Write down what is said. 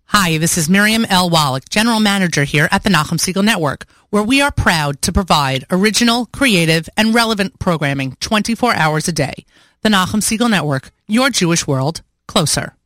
Hi, this is Miriam L. Wallach, General Manager here at the Nachum Segal Network, where we are proud to provide original, creative, and relevant programming 24 hours a day. The Nachum Segal Network, your Jewish world, closer.